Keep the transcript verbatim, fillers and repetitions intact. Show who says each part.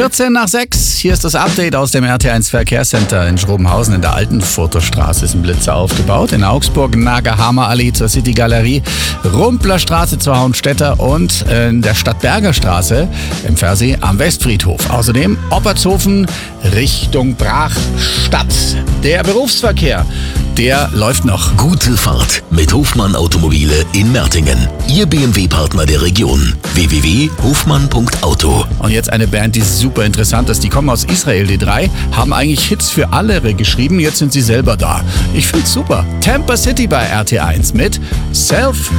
Speaker 1: vierzehn nach sechs. Hier ist das Update aus dem R T eins Verkehrscenter in Schrobenhausen. In der alten Fotostraße ist ein Blitzer aufgebaut. In Augsburg Nagerhammer Allee zur City Galerie, Rumplerstraße zur Hauenstädter und in der Stadtberger Straße im Versee am Westfriedhof. Außerdem Oppertshofen Richtung Brachstadt. Der Berufsverkehr, der läuft noch.
Speaker 2: Gute Fahrt mit Hofmann Automobile in Mertingen. Ihr B M W-Partner der Region. w w w punkt hofmann punkt auto.
Speaker 1: Und jetzt eine Band, die super interessant ist. Die kommen aus Israel, die drei, haben eigentlich Hits für alle geschrieben. Jetzt sind sie selber da. Ich find's super. Tampa City bei R T eins mit Self